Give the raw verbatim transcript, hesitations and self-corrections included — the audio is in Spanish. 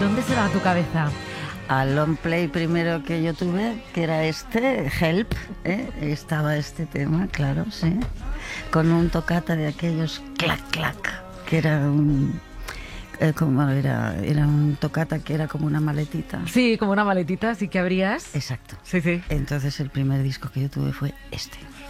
¿Dónde se va tu cabeza? Al long play primero que yo tuve, que era este, Help, ¿eh? Estaba este tema, claro, sí, con un toccata de aquellos clac, clac, que era un... Eh, como era, era un toccata que era como una maletita. Sí, como una maletita, así que abrías. Exacto. Sí, sí. Entonces el primer disco que yo tuve fue este.